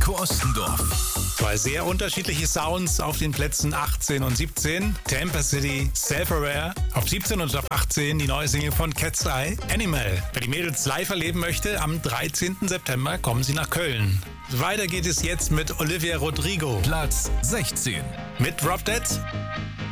Heiko Ostendorf. Zwei sehr unterschiedliche Sounds auf den Plätzen 18 und 17. Tampa City, Self-Aware. Auf 17 und auf 18 die neue Single von Cat's Eye, Animal. Wer die Mädels live erleben möchte, am 13. September kommen sie nach Köln. Weiter geht es jetzt mit Olivia Rodrigo. Platz 16. Mit Drop Dead.